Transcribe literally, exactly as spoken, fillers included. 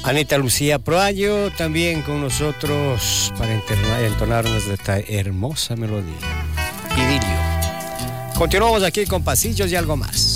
Anita Lucía Proaño también con nosotros para entonarnos de esta hermosa melodía. Idilio. Continuamos aquí con Pasillos y algo más.